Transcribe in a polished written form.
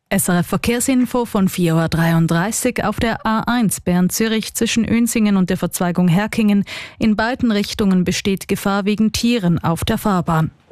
SRF Verkehrsinfo von 4:33 Uhr auf der A1 Bern-Zürich zwischen Uenzingen und der Verzweigung Herkingen. In beiden Richtungen besteht Gefahr wegen Tieren auf der Fahrbahn.